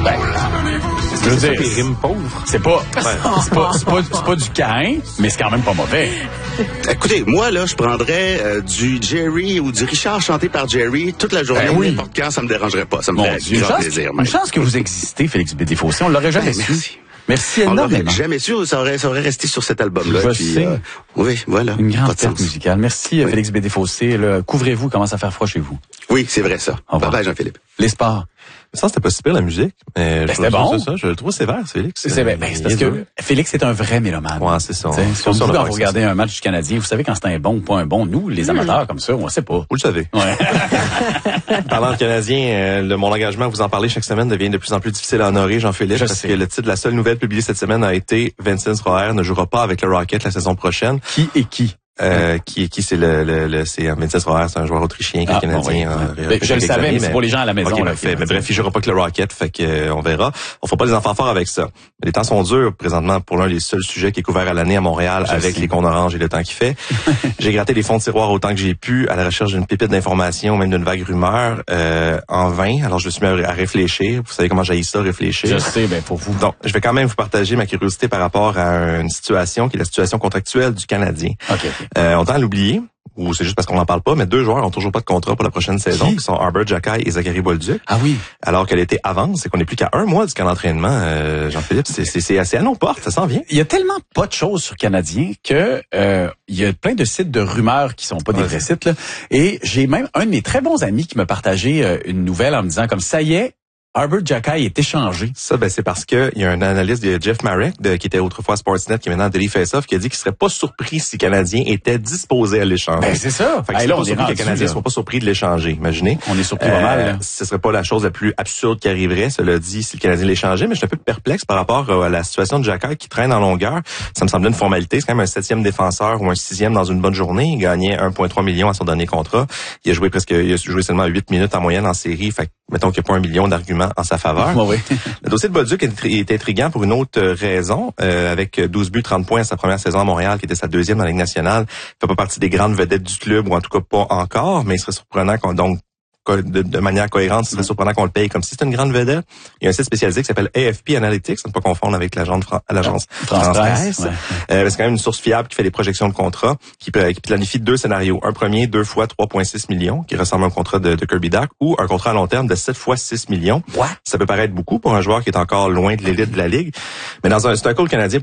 Ben, je veux dire, des rimes pauvres. c'est pas du Caïn, mais c'est quand même pas mauvais. Écoutez, moi, là, je prendrais du Jerry ou du Richard chanté par Jerry toute la journée. Oui. N'importe quand, ça me dérangerait pas. Ça me Mon ferait Dieu, grand plaisir. une chance que vous existez, Félix Bédéfossé. On l'aurait jamais su. Merci. Merci On l'aurait énormément. jamais su, ça aurait resté sur cet album-là. Je Puis, sais. oui, voilà. Une grande Pas de perte sens. musicale. Merci, Oui. Félix Bédéfossé. Là, couvrez-vous, commence à faire froid chez vous. Oui, c'est vrai ça. Au revoir. Bye bye, Jean-Philippe. Les sports. Ça, c'était pas si pire, la musique. Mais c'était bon. Ça, je le trouve sévère, Félix. C'est parce que Félix est un vrai mélomane. Ouais, c'est ça. C'est comme vous, quand vous regardez un match du Canadien, vous savez quand c'est un bon ou pas un bon. Nous, les amateurs comme ça, on sait pas. Vous le savez. Ouais. Parlant de Canadien, mon engagement à vous en parler chaque semaine devient de plus en plus difficile à honorer, Jean-Philippe, Je parce sais. que le titre de la seule nouvelle publiée cette semaine a été Vincent Roer ne jouera pas avec le Rocket la saison prochaine. Qui est qui? Qui c'est c'est Vincent Roer, c'est un joueur autrichien Ah, Canadien. bon, oui. Je le savais, mais c'est pour les gens à la maison. OK, là, parfait. Mais bref, il jouera pas que le Rocket, fait que on verra. On fera pas les enfants forts avec ça. Mais les temps sont durs présentement pour l'un des seuls sujets qui est couvert à l'année à Montréal Je avec sais. les cônes oranges et le temps qu'il fait. J'ai gratté les fonds de tiroir autant que j'ai pu à la recherche d'une pépite d'information, même d'une vague rumeur, en vain. Alors je me suis mis à réfléchir. Vous savez comment j'haïs ça, réfléchir. Je sais, pour vous. Donc, je vais quand même vous partager ma curiosité par rapport à une situation qui est la situation contractuelle du Canadien. OK. On tend à l'oublier, ou c'est juste parce qu'on n'en parle pas, mais 2 joueurs ont toujours pas de contrat pour la prochaine saison, qui sont Arbor Xhekaj et Zachary Bolduc. Ah oui. Alors que l'été avance, c'est qu'on n'est plus qu'à 1 mois du camp d'entraînement, Jean-Philippe. C'est assez à nos portes, ça s'en vient. Il y a tellement pas de choses sur Canadien que il y a plein de sites de rumeurs qui sont pas des vrais sites. Là. Et j'ai même un de mes très bons amis qui m'a partagé une nouvelle en me disant comme ça y est, Arbor Xhekaj est échangé. Ça, c'est parce que il y a un analyste de Jeff Marek, qui était autrefois à Sportsnet, qui est maintenant à Daily Face-Off, qui a dit qu'il serait pas surpris si le Canadien était disposé à l'échanger. Ben c'est ça. Fait que Hey, c'est là, pas on est surpris que rendu, les Canadiens là. soient pas surpris de l'échanger, imaginez. On est surpris pas mal. Là. Ce serait pas la chose la plus absurde qui arriverait, cela dit, si le Canadien l'échangeait, mais je suis un peu perplexe par rapport à la situation de Xhekaj qui traîne en longueur. Ça me semblait une formalité. C'est quand même un 7e défenseur ou un 6e dans une bonne journée. Il gagnait 1,3 million à son dernier contrat. Il a joué seulement 8 minutes en moyenne en série. Fait que, mettons qu'il n'y a pas 1 million d'arguments en sa faveur. Oui. Le dossier de Bolduc est intriguant pour une autre raison, avec 12 buts, 30 points à sa première saison à Montréal, qui était sa 2e dans la Ligue nationale. Il fait pas partie des grandes vedettes du club, ou en tout cas pas encore, mais il serait surprenant de manière cohérente, ce serait surprenant qu'on le paye comme si c'était une grande vedette. Il y a un site spécialisé qui s'appelle AFP Analytics, à ne pas confondre avec l'agence France-Presse. Ouais. C'est quand même une source fiable qui fait des projections de contrat, qui planifie 2 scénarios. Un premier, 2 fois 3,6 millions, qui ressemble à un contrat de Kirby Dach, ou un contrat à long terme de 7 fois 6 millions. What? Ça peut paraître beaucoup pour un joueur qui est encore loin de l'élite de la Ligue. Mais c'est un call canadien